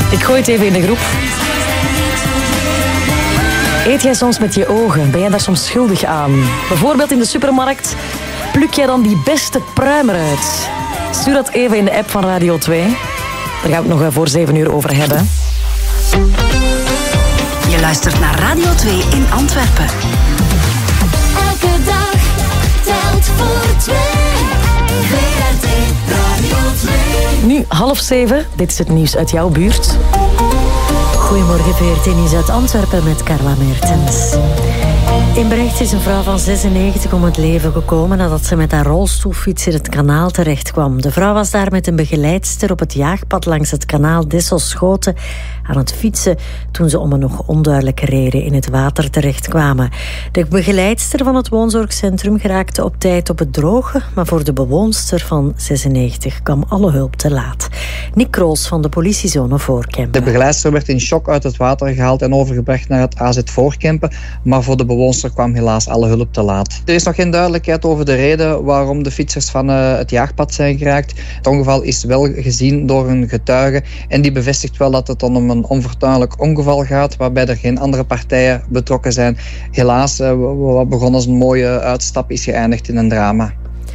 Ik gooi het even in de groep. Eet jij soms met je ogen? Ben jij daar soms schuldig aan? Bijvoorbeeld in de supermarkt. Pluk jij dan die beste pruim eruit? Stuur dat even in de app van Radio 2. Daar gaan we het nog voor 7 uur over hebben. Je luistert naar Radio 2 in Antwerpen. Elke dag telt voor 2. VRT Radio 2. Nu 6:30. Dit is het nieuws uit jouw buurt. Goedemorgen, VRT Nieuws uit Antwerpen met Carla Mertens. In Brecht is een vrouw van 96 om het leven gekomen nadat ze met haar rolstoelfiets in het kanaal terecht kwam. De vrouw was daar met een begeleidster op het jaagpad langs het kanaal Dessel-Schoten aan het fietsen toen ze om een nog onduidelijke reden in het water terecht kwamen. De begeleidster van het woonzorgcentrum geraakte op tijd op het droge, maar voor de bewoonster van 96 kwam alle hulp te laat. Nick Kroos van de politiezone Voorkempen. De begeleidster werd in shock uit het water gehaald en overgebracht naar het AZ Voorkempen, maar voor de bewoonster kwam helaas alle hulp te laat. Er is nog geen duidelijkheid over de reden waarom de fietsers van het jaagpad zijn geraakt. Het ongeval is wel gezien door een getuige en die bevestigt wel dat het om een onfortuinlijk ongeval gaat, waarbij er geen andere partijen betrokken zijn. Helaas, wat begon als een mooie uitstap is geëindigd in een drama.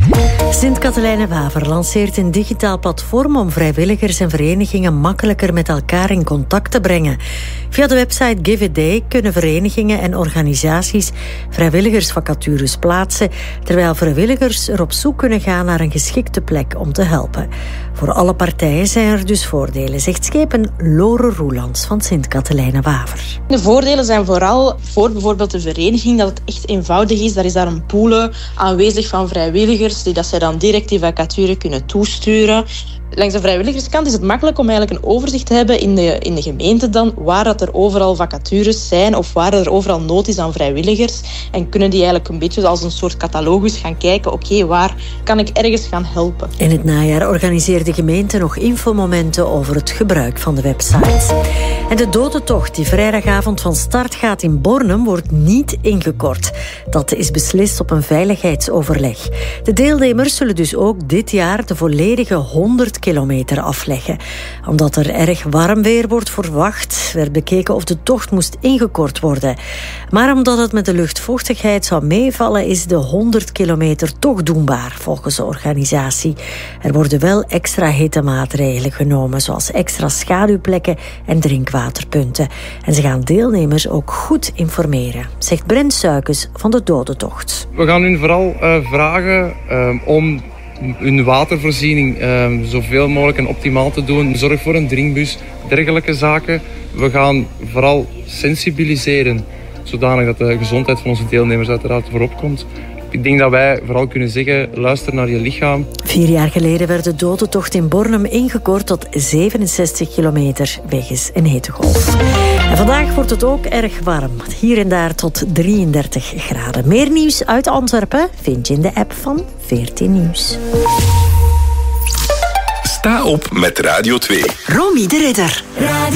Sint-Katelijne-Waver lanceert een digitaal platform om vrijwilligers en verenigingen makkelijker met elkaar in contact te brengen. Via de website Give a Day kunnen verenigingen en organisaties vrijwilligersvacatures plaatsen, terwijl vrijwilligers er op zoek kunnen gaan naar een geschikte plek om te helpen. Voor alle partijen zijn er dus voordelen, zegt schepen Lore Roelands van Sint-Katelijne-Waver. De voordelen zijn vooral voor bijvoorbeeld de vereniging dat het echt eenvoudig is. Daar is daar een pool aanwezig van vrijwilligers die dat zij dan direct die vacature kunnen toesturen. Langs de vrijwilligerskant is het makkelijk om eigenlijk een overzicht te hebben in de gemeente dan, waar dat er overal vacatures zijn of waar er overal nood is aan vrijwilligers. En kunnen die eigenlijk een beetje als een soort catalogus gaan kijken, oké, waar kan ik ergens gaan helpen? In het najaar organiseert de gemeente nog infomomenten over het gebruik van de website. En de dodentocht die vrijdagavond van start gaat in Bornem wordt niet ingekort. Dat is beslist op een veiligheidsoverleg. De deelnemers zullen dus ook dit jaar de volledige 100 kilometer afleggen. Omdat er erg warm weer wordt verwacht, werd bekeken of de tocht moest ingekort worden. Maar omdat het met de luchtvochtigheid zou meevallen, is de 100 kilometer toch doenbaar, volgens de organisatie. Er worden wel extra hittemaatregelen genomen, zoals extra schaduwplekken en drinkwaterpunten. En ze gaan deelnemers ook goed informeren, zegt Brent Suikens van de dodentocht. We gaan hun vooral vragen om hun watervoorziening zoveel mogelijk en optimaal te doen. Zorg voor een drinkbus, dergelijke zaken. We gaan vooral sensibiliseren, zodanig dat de gezondheid van onze deelnemers uiteraard voorop komt. Ik denk dat wij vooral kunnen zeggen, luister naar je lichaam. 4 jaar geleden werd de dodentocht in Bornem ingekort tot 67 kilometer wegens een hittegolf. En vandaag wordt het ook erg warm. Hier en daar tot 33 graden. Meer nieuws uit Antwerpen vind je in de app van VRT Nieuws. Sta op met Radio 2. Romy de Ridder.